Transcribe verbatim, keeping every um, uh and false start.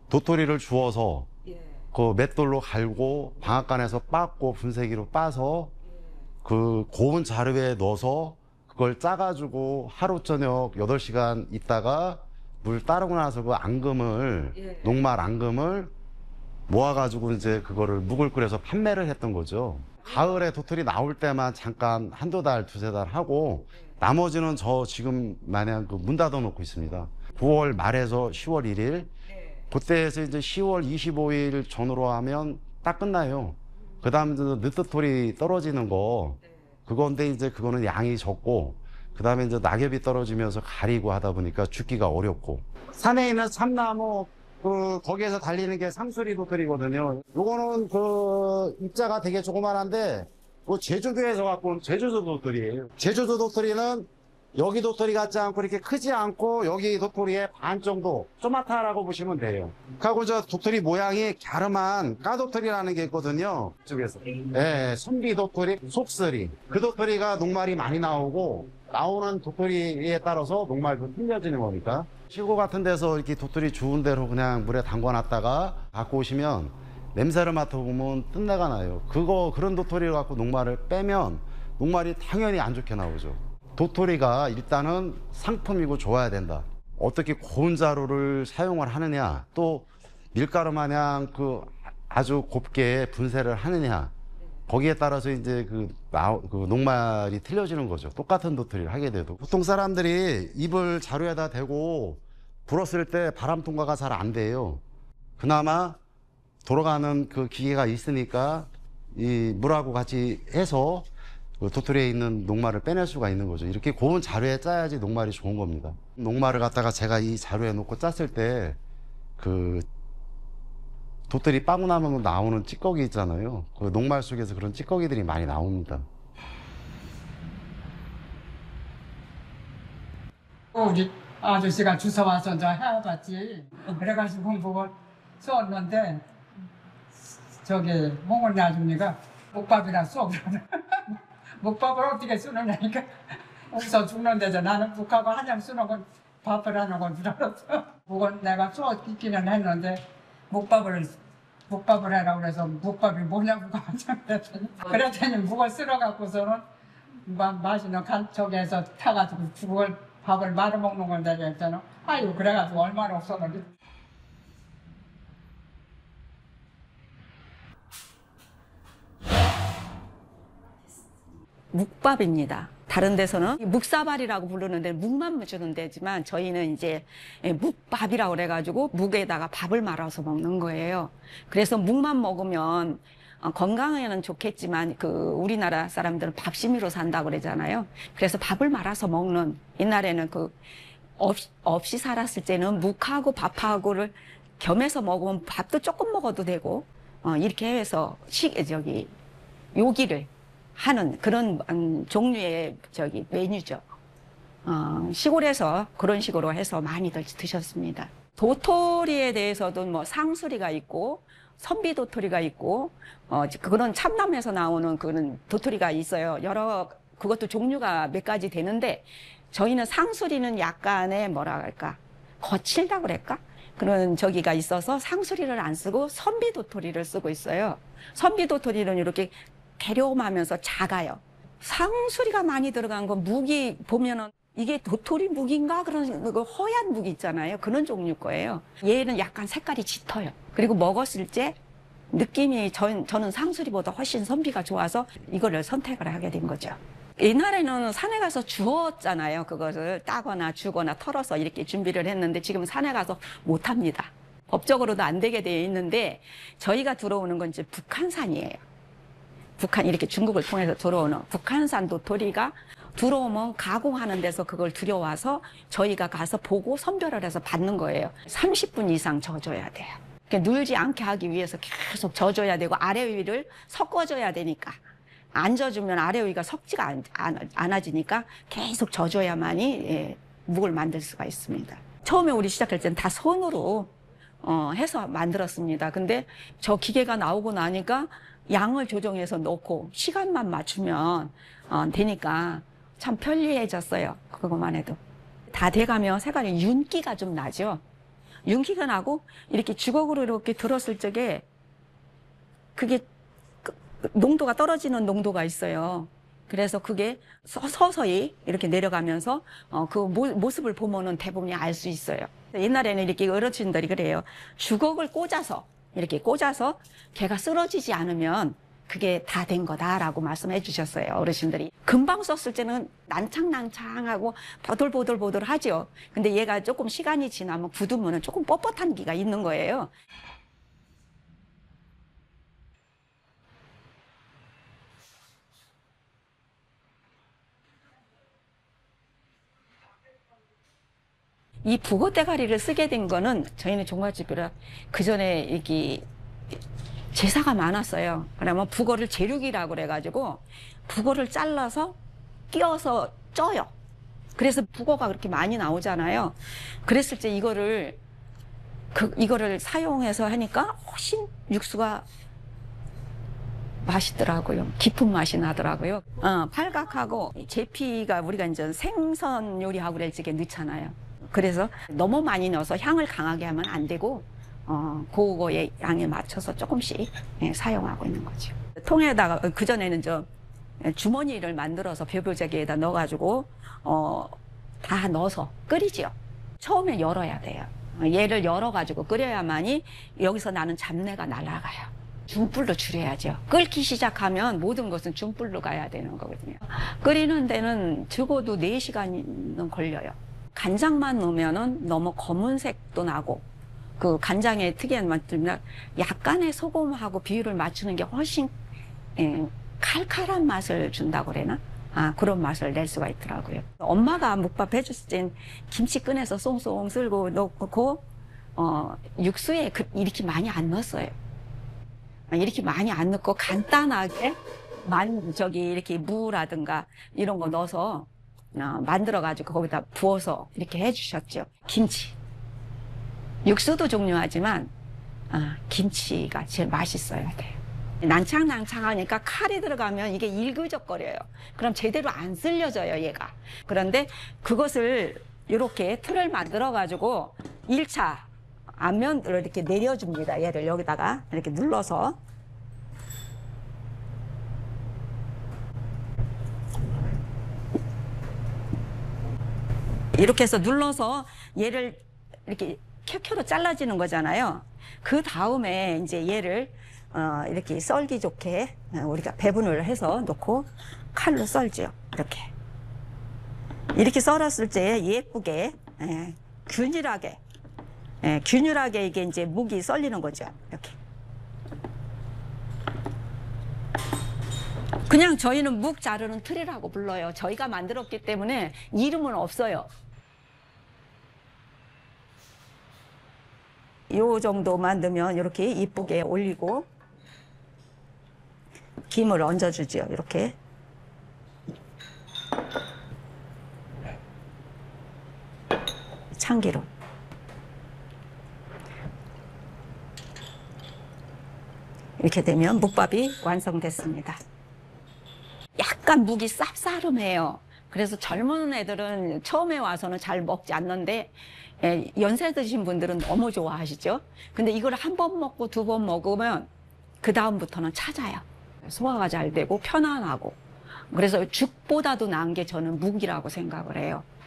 도토리를 주워서 예. 그 맷돌로 갈고 방앗간에서 빻고 분쇄기로 빻아서 그 고운 자루에 넣어서 그걸 짜가지고 하루 저녁 여덟 시간 있다가 물 따르고 나서 그 앙금을 예. 녹말 앙금을 모아가지고 이제 그거를 묵을 끓여서 판매를 했던 거죠. 가을에 도토리 나올 때만 잠깐 한두 달, 두세 달 하고 나머지는 저 지금 마냥 그 문 닫아 놓고 있습니다. 구월 말에서 시월 일 일 네. 그때에서 이제 시월 이십오 일 전후로 하면 딱 끝나요. 그 다음 이제 늦도토리 떨어지는 거 그건데 이제 그거는 양이 적고 그 다음에 이제 낙엽이 떨어지면서 가리고 하다 보니까 죽기가 어렵고 산에 있는 참나무 그 거기에서 달리는 게 상수리 도토리거든요. 요거는 그 입자가 되게 조그만한데 그 제주도에서 갖고 온 제주도 도토리예요. 제주도 도토리는 여기 도토리 같지 않고 이렇게 크지 않고 여기 도토리의 반 정도 쪼마타라고 보시면 돼요. 하고 저 도토리 모양이 갸름한 까도토리라는 게 있거든요. 이쪽에서. 예, 선비 도토리, 속쓰리. 그 도토리가 녹말이 많이 나오고 나오는 도토리에 따라서 녹말도 틀려지는 거니까. 시골 같은 데서 이렇게 도토리 주운 대로 그냥 물에 담궈놨다가 갖고 오시면 냄새를 맡아보면 뜬내가 나요. 그거 그런 도토리를 갖고 녹말을 빼면 녹말이 당연히 안 좋게 나오죠. 도토리가 일단은 상품이고 좋아야 된다. 어떻게 고운 자루를 사용을 하느냐, 또 밀가루 마냥 그 아주 곱게 분쇄를 하느냐, 거기에 따라서 이제 그, 나, 그 녹말이 틀려지는 거죠. 똑같은 도토리를 하게 돼도. 보통 사람들이 입을 자루에다 대고 불었을 때 바람 통과가 잘 안 돼요. 그나마 돌아가는 그 기계가 있으니까 이 물하고 같이 해서 그 도토리에 있는 녹말을 빼낼 수가 있는 거죠. 이렇게 고운 자루에 짜야지 녹말이 좋은 겁니다. 녹말을 갖다가 제가 이 자루에 놓고 짰을 때 그 도토리 빠고 나면 나오는 찌꺼기 있잖아요. 그 녹말 속에서 그런 찌꺼기들이 많이 나옵니다. 우리 아저씨가 주워 와서 이제 해봤지. 그래가지고 그걸 쏘았는데 저기 몽골 아줌니가 묵밥이랑 쏘. 묵밥을 어떻게 쓰느냐니까 웃어 죽는데서 나는 묵밥을 한장 쓰는 건 밥을 하는 건 줄 알았어. 그건 내가 쏘 있기는 했는데 묵밥을 묵밥을 해라 그래서 묵밥이 뭐냐고 그랬더니 그랬더니 묵을 쓸어갖고서는 맛있는 간척에서 타가지고 그걸 밥을 말아 먹는 건데 했잖아. 아이고 그래가지고 얼마나 없었는데. 묵밥입니다. 다른 데서는 묵사발이라고 부르는데 묵만 주는 데지만 저희는 이제 묵밥이라고 그래가지고 묵에다가 밥을 말아서 먹는 거예요. 그래서 묵만 먹으면 건강에는 좋겠지만 그 우리나라 사람들은 밥심이로 산다고 그러잖아요. 그래서 밥을 말아서 먹는, 옛날에는 그 없, 없이 살았을 때는 묵하고 밥하고를 겸해서 먹으면 밥도 조금 먹어도 되고 어, 이렇게 해서 시, 저기 요기를 하는 그런 음, 종류의 저기 메뉴죠. 어, 시골에서 그런 식으로 해서 많이들 드셨습니다. 도토리에 대해서도 뭐 상수리가 있고 선비 도토리가 있고 어, 그런 참남에서 나오는 그런 도토리가 있어요. 여러 그것도 종류가 몇 가지 되는데 저희는 상수리는 약간의 뭐라 할까 거칠다 그럴까 그런 저기가 있어서 상수리를 안 쓰고 선비 도토리를 쓰고 있어요. 선비 도토리는 이렇게 개려움하면서 작아요. 상수리가 많이 들어간 건 묵이 보면은 이게 도토리 묵인가 그런 그 허연 묵 있잖아요. 그런 종류 거예요. 얘는 약간 색깔이 짙어요. 그리고 먹었을 때 느낌이 전, 저는 상수리보다 훨씬 선비가 좋아서 이거를 선택을 하게 된 거죠. 옛날에는 산에 가서 주웠잖아요. 그것을 따거나 주거나 털어서 이렇게 준비를 했는데 지금은 산에 가서 못 합니다. 법적으로도 안 되게 되어 있는데 저희가 들어오는 건 이제 북한산이에요. 북한 이렇게 중국을 통해서 들어오는 북한산 도토리가 들어오면 가공하는 데서 그걸 들여와서 저희가 가서 보고 선별을 해서 받는 거예요. 삼십 분 이상 져줘야 돼요. 그러니까 늘지 않게 하기 위해서 계속 져줘야 되고 아래 위를 섞어줘야 되니까 안 져주면 아래 위가 섞지가 않, 않, 않아지니까 계속 져줘야만이 예, 묵을 만들 수가 있습니다. 처음에 우리 시작할 때는 다 손으로 어, 해서 만들었습니다. 근데 저 기계가 나오고 나니까 양을 조정해서 넣고 시간만 맞추면 어, 되니까 참 편리해졌어요. 그것만 해도. 다 돼가면 색깔이 윤기가 좀 나죠. 윤기가 나고 이렇게 주걱으로 이렇게 들었을 적에 그게 그- 농도가 떨어지는 농도가 있어요. 그래서 그게 서- 서서히 이렇게 내려가면서 어, 그 모, 모습을 보면은 대부분이 알 수 있어요. 옛날에는 이렇게 어르신들이 그래요. 주걱을 꽂아서 이렇게 꽂아서 걔가 쓰러지지 않으면 그게 다 된 거다라고 말씀해 주셨어요. 어르신들이. 금방 썼을 때는 난창난창하고 보들보들보들 하죠. 근데 얘가 조금 시간이 지나면 굳으면 조금 뻣뻣한 기가 있는 거예요. 이 북어 대가리를 쓰게 된 거는 저희는 종갓집이라 그 전에 이게 제사가 많았어요. 그러면 북어를 제육이라고 그래가지고 북어를 잘라서 끼워서 쪄요. 그래서 북어가 그렇게 많이 나오잖아요. 그랬을 때 이거를 그 이거를 사용해서 하니까 훨씬 육수가 맛있더라고요. 깊은 맛이 나더라고요. 어, 팔각하고 제피가 우리가 이제 생선 요리하고 그럴 적에 넣잖아요. 그래서 너무 많이 넣어서 향을 강하게 하면 안 되고 어, 그거의 양에 맞춰서 조금씩 예, 사용하고 있는 거죠. 통에다가 그 전에는 저 주머니를 만들어서 벼벼제기에다 넣어가지고 어, 다 넣어서 끓이지요. 처음에 열어야 돼요. 얘를 열어가지고 끓여야만이 여기서 나는 잡내가 날아가요. 중불로 줄여야죠. 끓기 시작하면 모든 것은 중불로 가야 되는 거거든요. 끓이는 데는 적어도 네 시간은 걸려요. 간장만 넣으면은 너무 검은색도 나고 그 간장의 특이한 맛 때문에 약간의 소금하고 비율을 맞추는 게 훨씬 예, 칼칼한 맛을 준다고 그래나? 아, 그런 맛을 낼 수가 있더라고요. 엄마가 묵밥 해줬을 땐 김치 꺼내서 쏭쏭 쓸고 넣고 어, 육수에 그, 이렇게 많이 안 넣었어요. 이렇게 많이 안 넣고 간단하게 만 저기 이렇게 무라든가 이런 거 넣어서 어, 만들어가지고 거기다 부어서 이렇게 해주셨죠. 김치. 육수도 중요하지만 아, 김치가 제일 맛있어야 돼요. 난창난창하니까 칼이 들어가면 이게 일그적거려요. 그럼 제대로 안 쓸려져요, 얘가. 그런데 그것을 이렇게 틀을 만들어 가지고 일 차 앞면으로 이렇게 내려줍니다. 얘를 여기다가 이렇게 눌러서 이렇게 해서 눌러서 얘를 이렇게 켜켜로 잘라지는 거잖아요. 그 다음에 이제 얘를 어, 이렇게 썰기 좋게 우리가 배분을 해서 놓고 칼로 썰죠. 이렇게. 이렇게 썰었을 때 예쁘게, 예, 균일하게, 예, 균일하게 이게 이제 묵이 썰리는 거죠. 이렇게. 그냥 저희는 묵 자르는 틀이라고 불러요. 저희가 만들었기 때문에 이름은 없어요. 요 정도만 넣으면 이렇게 이쁘게 올리고 김을 얹어주죠. 이렇게. 참기름. 이렇게 되면 묵밥이 완성됐습니다. 약간 묵이 쌉싸름해요. 그래서 젊은 애들은 처음에 와서는 잘 먹지 않는데 예, 연세 드신 분들은 너무 좋아하시죠. 근데 이걸 한 번 먹고 두 번 먹으면 그 다음부터는 찾아요. 소화가 잘 되고 편안하고. 그래서 죽보다도 나은 게 저는 묵이라고 생각을 해요.